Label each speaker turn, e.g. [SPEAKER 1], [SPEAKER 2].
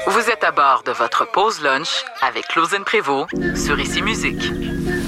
[SPEAKER 1] Vous êtes à bord de votre pause lunch avec Claudine Prévost sur Ici Musique.